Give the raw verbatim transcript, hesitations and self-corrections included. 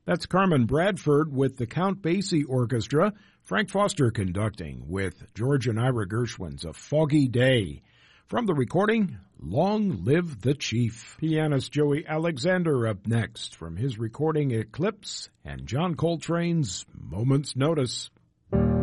That's Carmen Bradford with the Count Basie Orchestra, Frank Foster conducting with George and Ira Gershwin's A Foggy Day. From the recording, Long Live the Chief. Pianist Joey Alexander up next from his recording Eclipse and John Coltrane's Moment's Notice.